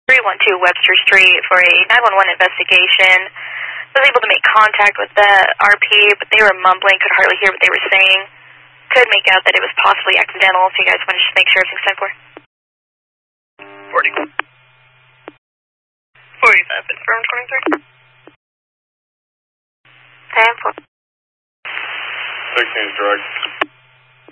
312 Webster Street for a 911 investigation. Was able to make contact with the RP, but they were mumbling, could hardly hear what they were saying. Could make out that it was possibly accidental, so you guys want to just make sure everything's done for. 40. 45, confirmed 23. 10-4. 16 is direct.